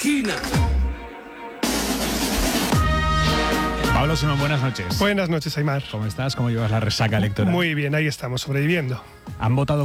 esquina. Pablo Simón, buenas noches. Buenas noches, Aimar. ¿Cómo estás? ¿Cómo llevas la resaca electoral? Muy bien, ahí estamos, sobreviviendo. Han votado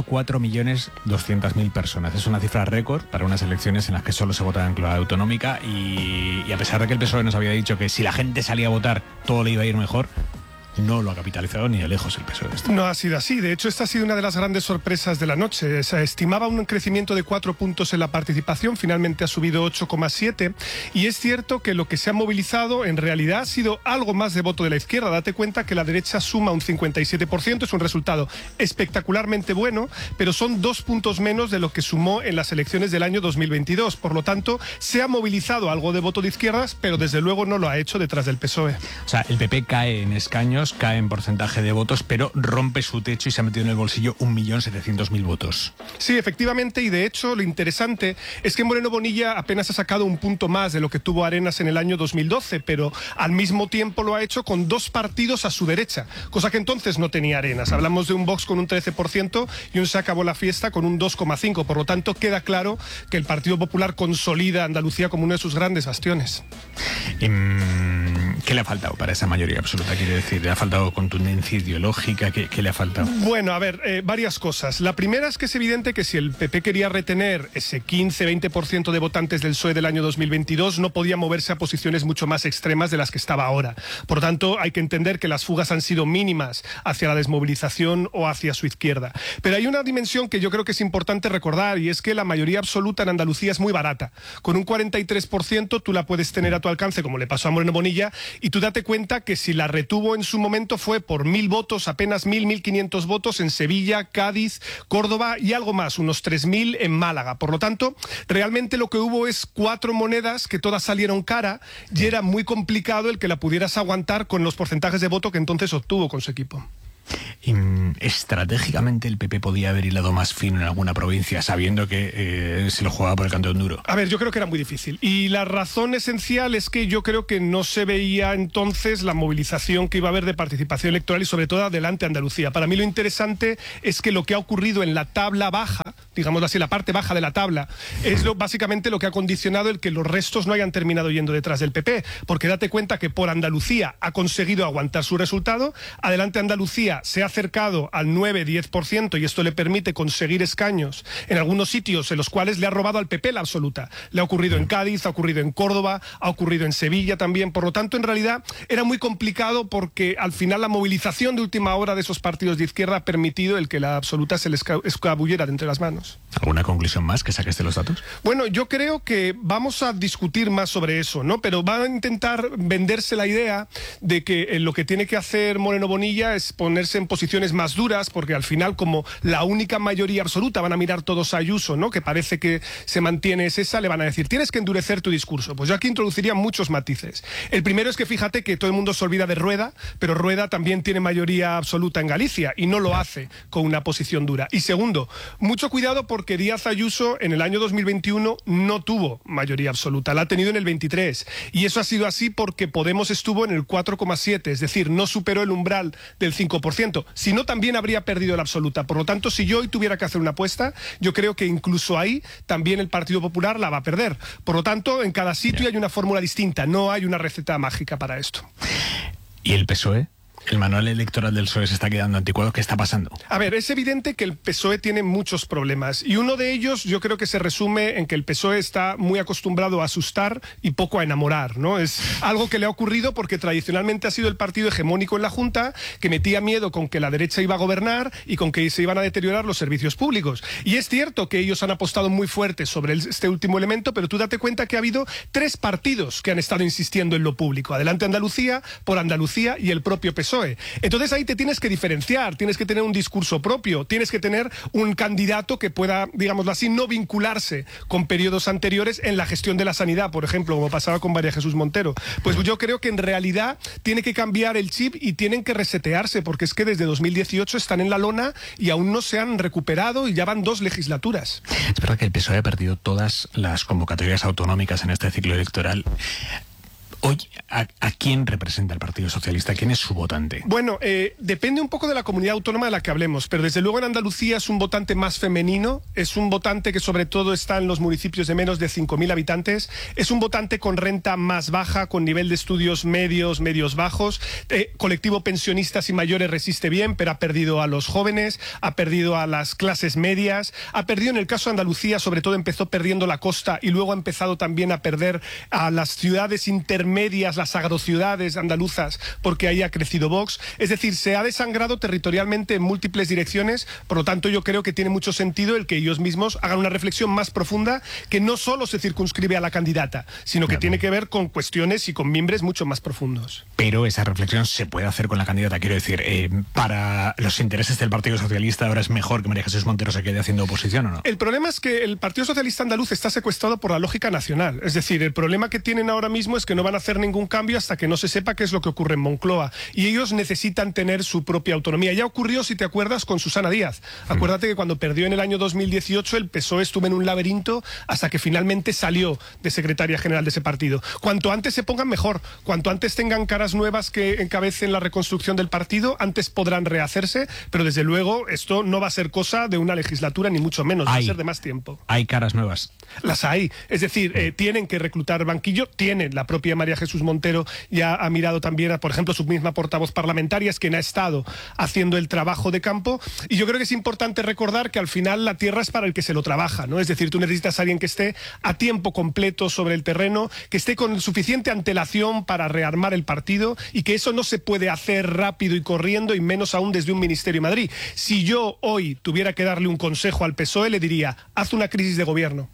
4.200.000 personas. Es una cifra récord para unas elecciones en las que solo se vota en clave autonómica y a pesar de que el PSOE nos había dicho que si la gente salía a votar todo le iba a ir mejor, no lo ha capitalizado ni de lejos el PSOE. No ha sido así. De hecho, esta ha sido una de las grandes sorpresas de la noche. Se estimaba un crecimiento de 4 puntos en la participación, finalmente ha subido 8,7. Y es cierto que lo que se ha movilizado en realidad ha sido algo más de voto de la izquierda. Date cuenta que la derecha suma un 57%, es un resultado espectacularmente bueno, pero son 2 puntos menos de lo que sumó en las elecciones del año 2022. Por lo tanto, se ha movilizado algo de voto de izquierdas, pero desde luego no lo ha hecho detrás del PSOE. O sea, el PP cae en escaños, cae en porcentaje de votos, pero rompe su techo y se ha metido en el bolsillo 1.700.000 votos. Sí, efectivamente, y de hecho lo interesante es que Moreno Bonilla apenas ha sacado un punto más de lo que tuvo Arenas en el año 2012, pero al mismo tiempo lo ha hecho con 2 partidos a su derecha, cosa que entonces no tenía Arenas. Hablamos de un Vox con un 13% y un Se acabó la fiesta con un 2,5%. Por lo tanto, queda claro que el Partido Popular consolida a Andalucía como uno de sus grandes bastiones. ¿Qué le ha faltado para esa mayoría absoluta? Quiere decir, ¿le ha faltado contundencia ideológica? ¿Qué le ha faltado? Bueno, a ver, varias cosas. La primera es que es evidente que si el PP quería retener ese 15-20% de votantes del PSOE del año 2022, no podía moverse a posiciones mucho más extremas de las que estaba ahora. Por tanto, hay que entender que las fugas han sido mínimas hacia la desmovilización o hacia su izquierda. Pero hay una dimensión que yo creo que es importante recordar, y es que la mayoría absoluta en Andalucía es muy barata. Con un 43% tú la puedes tener a tu alcance, como le pasó a Moreno Bonilla, y tú date cuenta que si la retuvo en su momento fue por 1.000 votos, apenas 1.500 votos en Sevilla, Cádiz, Córdoba y algo más, unos 3.000 en Málaga. Por lo tanto, realmente lo que hubo es 4 monedas que todas salieron cara y era muy complicado el que la pudieras aguantar con los porcentajes de voto que entonces obtuvo con su equipo. Estratégicamente el PP podía haber hilado más fino en alguna provincia sabiendo que se lo jugaba por el cantón duro. A ver, yo creo que era muy difícil y la razón esencial es que yo creo que no se veía entonces la movilización que iba a haber de participación electoral y sobre todo adelante Andalucía. Para mí lo interesante es que lo que ha ocurrido en la tabla baja, digámoslo así, la parte baja de la tabla, es básicamente lo que ha condicionado el que los restos no hayan terminado yendo detrás del PP, porque date cuenta que por Andalucía ha conseguido aguantar su resultado, adelante Andalucía se ha acercado al 9-10% y esto le permite conseguir escaños en algunos sitios en los cuales le ha robado al PP la absoluta. Le ha ocurrido en Cádiz, ha ocurrido en Córdoba, ha ocurrido en Sevilla también. Por lo tanto, en realidad era muy complicado porque al final la movilización de última hora de esos partidos de izquierda ha permitido el que la absoluta se les escabullera de entre las manos. ¿Alguna conclusión más que saques de los datos? Bueno, yo creo que vamos a discutir más sobre eso, ¿no? Pero van a intentar venderse la idea de que lo que tiene que hacer Moreno Bonilla es ponerse en posiciones más duras, porque al final, como la única mayoría absoluta, van a mirar todos a Ayuso, ¿no? Que parece que se mantiene es esa, le van a decir, tienes que endurecer tu discurso. Pues yo aquí introduciría muchos matices. El primero es que fíjate que todo el mundo se olvida de Rueda, pero Rueda también tiene mayoría absoluta en Galicia y no lo hace con una posición dura. Y segundo, mucho cuidado porque Díaz Ayuso en el año 2021 no tuvo mayoría absoluta, la ha tenido en el 23 y eso ha sido así porque Podemos estuvo en el 4,7, es decir, no superó el umbral del 5%. Si no, también habría perdido la absoluta. Por lo tanto, si yo hoy tuviera que hacer una apuesta, yo creo que incluso ahí también el Partido Popular la va a perder. Por lo tanto, en cada sitio hay una fórmula distinta, no hay una receta mágica para esto. ¿Y el PSOE? El manual electoral del PSOE se está quedando anticuado. ¿Qué está pasando? A ver, es evidente que el PSOE tiene muchos problemas y uno de ellos yo creo que se resume en que el PSOE está muy acostumbrado a asustar y poco a enamorar, ¿no? Es algo que le ha ocurrido porque tradicionalmente ha sido el partido hegemónico en la Junta, que metía miedo con que la derecha iba a gobernar y con que se iban a deteriorar los servicios públicos. Y es cierto que ellos han apostado muy fuerte sobre este último elemento, pero tú date cuenta que ha habido 3 partidos que han estado insistiendo en lo público. Adelante Andalucía, por Andalucía y el propio PSOE. Entonces ahí te tienes que diferenciar, tienes que tener un discurso propio, tienes que tener un candidato que pueda, digámoslo así, no vincularse con periodos anteriores en la gestión de la sanidad, por ejemplo, como pasaba con María Jesús Montero. Pues yo creo que en realidad tiene que cambiar el chip y tienen que resetearse, porque es que desde 2018 están en la lona y aún no se han recuperado y ya van 2 legislaturas. Es verdad que el PSOE ha perdido todas las convocatorias autonómicas en este ciclo electoral. Hoy, ¿a quién representa el Partido Socialista? ¿Quién es su votante? Bueno, depende un poco de la comunidad autónoma de la que hablemos, pero desde luego en Andalucía es un votante más femenino, es un votante que sobre todo está en los municipios de menos de 5.000 habitantes, es un votante con renta más baja, con nivel de estudios medios bajos, colectivo pensionistas y mayores resiste bien, pero ha perdido a los jóvenes, ha perdido a las clases medias, ha perdido en el caso de Andalucía, sobre todo empezó perdiendo la costa y luego ha empezado también a perder a las ciudades intermedias, las agrociudades andaluzas, porque ahí ha crecido Vox. Es decir, se ha desangrado territorialmente en múltiples direcciones, por lo tanto yo creo que tiene mucho sentido el que ellos mismos hagan una reflexión más profunda que no solo se circunscribe a la candidata, sino que tiene que ver con cuestiones y con mimbres mucho más profundos. Pero esa reflexión se puede hacer con la candidata, quiero decir, para los intereses del Partido Socialista ahora es mejor que María Jesús Montero se quede haciendo oposición, ¿o no? El problema es que el Partido Socialista andaluz está secuestrado por la lógica nacional, es decir, el problema que tienen ahora mismo es que no van a hacer ningún cambio hasta que no se sepa qué es lo que ocurre en Moncloa. Y ellos necesitan tener su propia autonomía. Ya ocurrió, si te acuerdas, con Susana Díaz. Acuérdate que cuando perdió en el año 2018, el PSOE estuvo en un laberinto hasta que finalmente salió de secretaria general de ese partido. Cuanto antes se pongan, mejor. Cuanto antes tengan caras nuevas que encabecen la reconstrucción del partido, antes podrán rehacerse, pero desde luego esto no va a ser cosa de una legislatura, ni mucho menos. Va a ser de más tiempo. Hay caras nuevas. Las hay. Es decir, tienen que reclutar banquillo, tienen la propia María Jesús Montero ya ha mirado también a, por ejemplo, su misma portavoz parlamentaria, es quien ha estado haciendo el trabajo de campo, y yo creo que es importante recordar que al final la tierra es para el que se lo trabaja, ¿no? Es decir, tú necesitas a alguien que esté a tiempo completo sobre el terreno, que esté con suficiente antelación para rearmar el partido, y que eso no se puede hacer rápido y corriendo, y menos aún desde un ministerio en Madrid. Si yo hoy tuviera que darle un consejo al PSOE, le diría, haz una crisis de gobierno.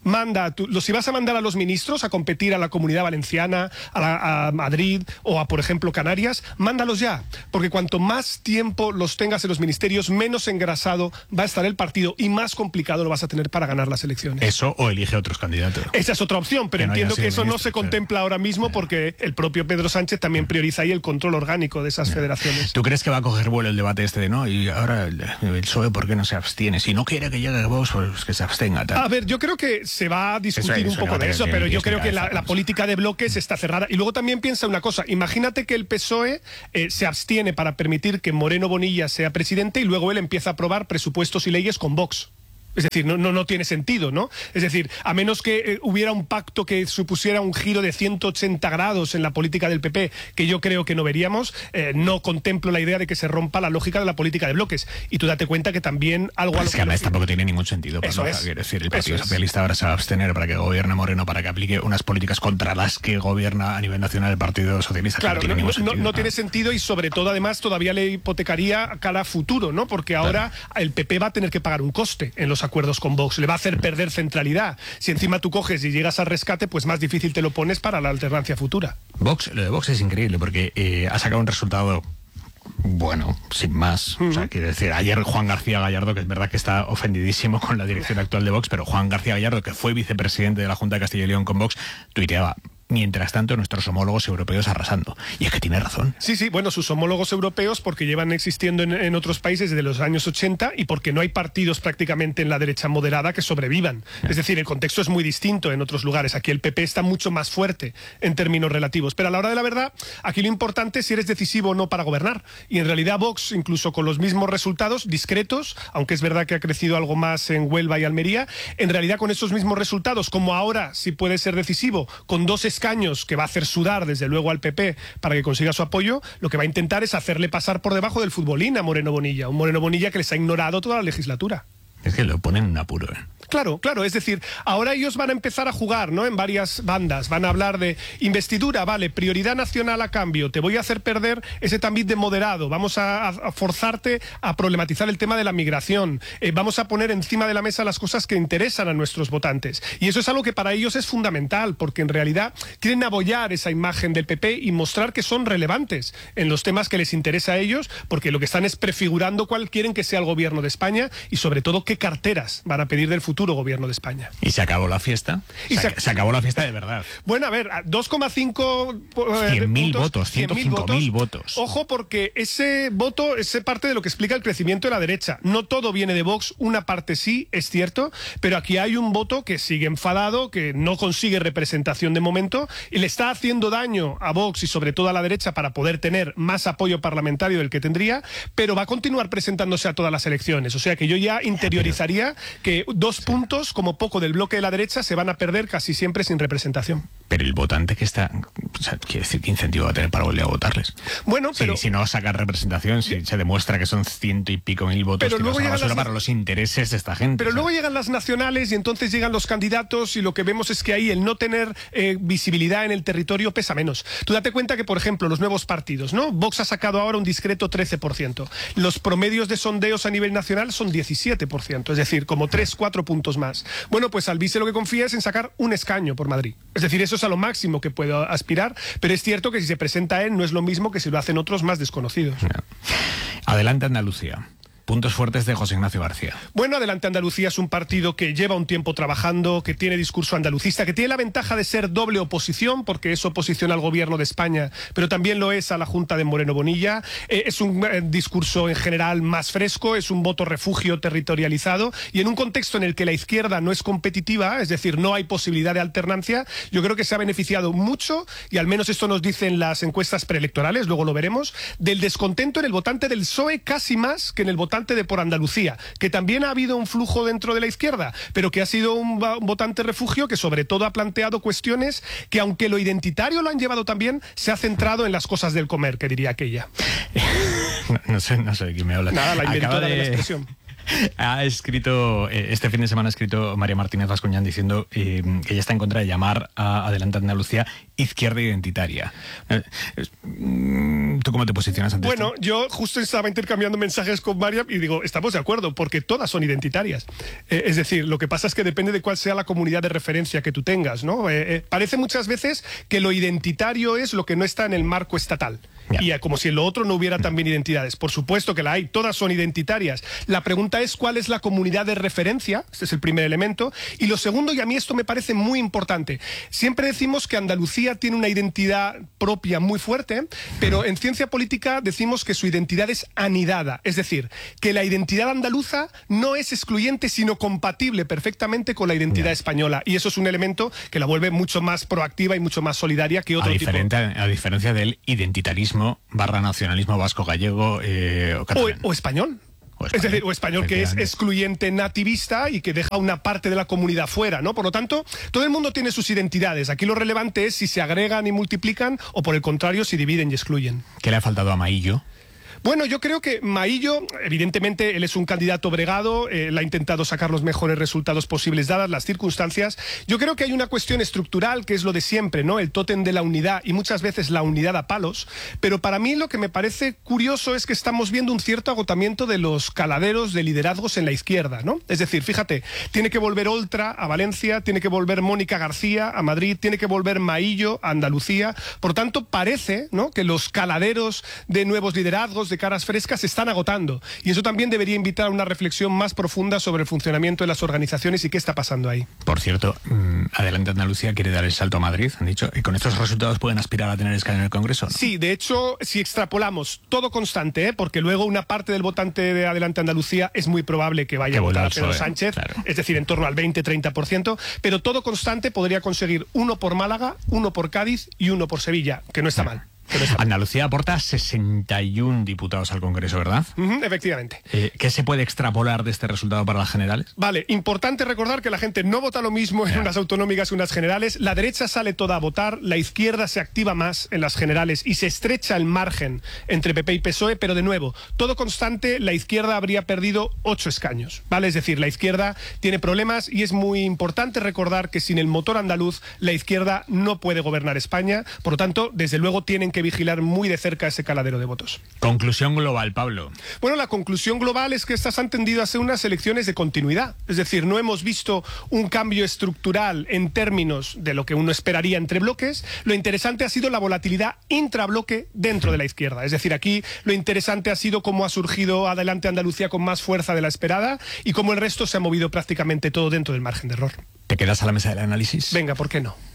Si vas a mandar a los ministros a competir a la Comunidad Valenciana, a Madrid o a, por ejemplo, Canarias, mándalos ya, porque cuanto más tiempo los tengas en los ministerios, menos engrasado va a estar el partido y más complicado lo vas a tener para ganar las elecciones. Eso o elige otros candidatos. Esa es otra opción, pero entiendo que eso no se contempla ahora mismo porque el propio Pedro Sánchez también prioriza ahí el control orgánico de esas federaciones. ¿Tú crees que va a coger vuelo el debate este de no? Y ahora el PSOE, ¿por qué no se abstiene? Si no quiere que llegue Vox, pues que se abstenga. Tal. A ver, yo creo que se va a discutir un poco de eso, pero yo creo que la política de bloques está cerrada. Y luego también piensa una cosa, imagínate que el PSOE se abstiene para permitir que Moreno Bonilla sea presidente y luego él empieza a aprobar presupuestos y leyes con Vox. Es decir, no tiene sentido, ¿no? Es decir, a menos que hubiera un pacto que supusiera un giro de 180 grados en la política del PP, que yo creo que no veríamos, no contemplo la idea de que se rompa la lógica de la política de bloques. Y tú date cuenta que también algo... Es que además tampoco tiene ningún sentido. Eso es. Quiero decir, el Partido Socialista ahora se va a abstener para que gobierne Moreno, para que aplique unas políticas contra las que gobierna a nivel nacional el Partido Socialista. Claro, no tiene sentido y sobre todo además todavía le hipotecaría cara a futuro, ¿no? Porque ahora el PP va a tener que pagar un coste en los acuerdos con Vox, le va a hacer perder centralidad. Si encima tú coges y llegas al rescate, pues más difícil te lo pones para la alternancia futura. Lo de Vox es increíble porque ha sacado un resultado bueno, sin más. O sea, quiero decir, ayer Juan García Gallardo, que es verdad que está ofendidísimo con la dirección actual de Vox, pero Juan García Gallardo, que fue vicepresidente de la Junta de Castilla y León con Vox, tuiteaba: mientras tanto, nuestros homólogos europeos arrasando. Y es que tiene razón. Sí, bueno, sus homólogos europeos porque llevan existiendo en otros países desde los años 80 y porque no hay partidos prácticamente en la derecha moderada que sobrevivan. Es decir, el contexto es muy distinto en otros lugares. Aquí el PP está mucho más fuerte en términos relativos. Pero a la hora de la verdad, aquí lo importante es si eres decisivo o no para gobernar. Y en realidad Vox, incluso con los mismos resultados, discretos, aunque es verdad que ha crecido algo más en Huelva y Almería, en realidad con esos mismos resultados, como ahora sí puede ser decisivo, con 2 escaños que va a hacer sudar desde luego al PP para que consiga su apoyo, lo que va a intentar es hacerle pasar por debajo del futbolín a Moreno Bonilla, un Moreno Bonilla que les ha ignorado toda la legislatura. Es que lo ponen en apuro, ¿eh? Claro, es decir, ahora ellos van a empezar a jugar, ¿no? En varias bandas, van a hablar de investidura, vale, prioridad nacional a cambio, te voy a hacer perder ese tambiz de moderado, vamos a forzarte a problematizar el tema de la migración, vamos a poner encima de la mesa las cosas que interesan a nuestros votantes. Y eso es algo que para ellos es fundamental, porque en realidad quieren abollar esa imagen del PP y mostrar que son relevantes en los temas que les interesa a ellos, porque lo que están es prefigurando cuál quieren que sea el gobierno de España y sobre todo qué qué carteras van a pedir del futuro gobierno de España. Y se acabó la fiesta. Se acabó la fiesta de verdad. Bueno, a ver, 2,5 100.000 votos, 105.000 votos. Ojo, porque ese voto es parte de lo que explica el crecimiento de la derecha. No todo viene de Vox, una parte sí, es cierto, pero aquí hay un voto que sigue enfadado, que no consigue representación de momento y le está haciendo daño a Vox y sobre todo a la derecha para poder tener más apoyo parlamentario del que tendría, pero va a continuar presentándose a todas las elecciones. O sea que yo ya interiorizaría que 2 puntos, como poco, del bloque de la derecha se van a perder casi siempre sin representación. Pero el votante que está... O sea, quiere decir, ¿qué incentivo va a tener para volver a votarles? Bueno, pero... Si no sacar representación, si se demuestra que son 100 y pico mil votos pero luego basura para los intereses de esta gente. Pero luego llegan las nacionales y entonces llegan los candidatos y lo que vemos es que ahí el no tener visibilidad en el territorio pesa menos. Tú date cuenta que, por ejemplo, los nuevos partidos, ¿no? Vox ha sacado ahora un discreto 13%. Los promedios de sondeos a nivel nacional son 17%, es decir, como 3-4 puntos más. Bueno, pues Alvise lo que confía es en sacar un escaño por Madrid. Es decir, eso es a lo máximo que puede aspirar, pero es cierto que si se presenta él no es lo mismo que si lo hacen otros más desconocidos. Adelante Andalucía. Puntos fuertes de José Ignacio García. Bueno, Adelante Andalucía es un partido que lleva un tiempo trabajando, que tiene discurso andalucista, que tiene la ventaja de ser doble oposición, porque es oposición al gobierno de España, pero también lo es a la Junta de Moreno Bonilla. Es un discurso en general más fresco, es un voto refugio territorializado, y en un contexto en el que la izquierda no es competitiva, es decir, no hay posibilidad de alternancia, yo creo que se ha beneficiado mucho, y al menos esto nos dicen las encuestas preelectorales, luego lo veremos, del descontento en el votante del PSOE casi más que en el votante de Por Andalucía, que también ha habido un flujo dentro de la izquierda, pero que ha sido un votante refugio que sobre todo ha planteado cuestiones que, aunque lo identitario lo han llevado también, se ha centrado en las cosas del comer, que diría aquella. No sé de quién me habla. Nada, la inventora de la expresión. Ha escrito, este fin de semana ha escrito María Martínez Bascuñán diciendo que ella está en contra de llamar a Adelante Andalucía izquierda identitaria. ¿Tú cómo te posicionas ante esto? Bueno, yo justo estaba intercambiando mensajes con María y digo, estamos de acuerdo, porque todas son identitarias. Es decir, lo que pasa es que depende de cuál sea la comunidad de referencia que tú tengas, ¿no? Parece muchas veces que lo identitario es lo que no está en el marco estatal. Y como si en lo otro no hubiera también identidades. Por supuesto que la hay, todas son identitarias. La pregunta es cuál es la comunidad de referencia, este es el primer elemento. Y lo segundo, y a mí esto me parece muy importante, siempre decimos que Andalucía tiene una identidad propia muy fuerte, pero en ciencia política decimos que su identidad es anidada. Es decir, que la identidad andaluza no es excluyente, sino compatible perfectamente con la identidad española. Y eso es un elemento que la vuelve mucho más proactiva y mucho más solidaria que otro tipo. A diferencia del identitarismo / nacionalismo vasco, gallego o catalán. O español. Es decir, o español, que es excluyente nativista y que deja una parte de la comunidad fuera, ¿no? Por lo tanto, todo el mundo tiene sus identidades. Aquí lo relevante es si se agregan y multiplican o, por el contrario, si dividen y excluyen. ¿Qué le ha faltado a Maillo? Bueno, yo creo que Maillo, evidentemente, él es un candidato bregado, él ha intentado sacar los mejores resultados posibles dadas las circunstancias. Yo creo que hay una cuestión estructural que es lo de siempre, ¿no? El tótem de la unidad y muchas veces la unidad a palos. Pero para mí lo que me parece curioso es que estamos viendo un cierto agotamiento de los caladeros de liderazgos en la izquierda, ¿no? Es decir, fíjate, tiene que volver Oltra a Valencia, tiene que volver Mónica García a Madrid, tiene que volver Maillo a Andalucía. Por tanto, parece, ¿no?, que los caladeros de nuevos liderazgos, de caras frescas, se están agotando, y eso también debería invitar a una reflexión más profunda sobre el funcionamiento de las organizaciones y qué está pasando ahí. Por cierto, Adelante Andalucía quiere dar el salto a Madrid, han dicho, y con estos resultados pueden aspirar a tener escaño en el Congreso, ¿no? Sí, de hecho, si extrapolamos todo constante, porque luego una parte del votante de Adelante Andalucía es muy probable que vaya a votar a Pedro Sánchez, claro. Es decir, en torno al 20-30%, pero todo constante podría conseguir 1 por Málaga, 1 por Cádiz y 1 por Sevilla, que no está mal. Andalucía aporta 61 diputados al Congreso, ¿verdad? Efectivamente. ¿Qué se puede extrapolar de este resultado para las generales? Vale, importante recordar que la gente no vota lo mismo en unas autonómicas que unas generales. La derecha sale toda a votar, la izquierda se activa más en las generales y se estrecha el margen entre PP y PSOE, pero de nuevo, todo constante, la izquierda habría perdido 8 escaños, ¿vale? Es decir, la izquierda tiene problemas y es muy importante recordar que sin el motor andaluz, la izquierda no puede gobernar España. Por lo tanto, desde luego tienen que vigilar muy de cerca ese caladero de votos. Conclusión global, Pablo. Bueno, la conclusión global es que estas han tendido a ser unas elecciones de continuidad. Es decir, no hemos visto un cambio estructural en términos de lo que uno esperaría entre bloques. Lo interesante ha sido la volatilidad intrabloque dentro de la izquierda. Es decir, aquí lo interesante ha sido cómo ha surgido Adelante Andalucía con más fuerza de la esperada y cómo el resto se ha movido prácticamente todo dentro del margen de error. ¿Te quedas a la mesa del análisis? Venga, ¿por qué no?